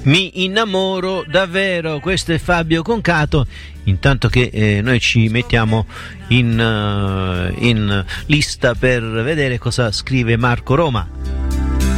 Mi innamoro davvero, questo è Fabio Concato, intanto che noi ci mettiamo in lista per vedere cosa scrive Marco Roma.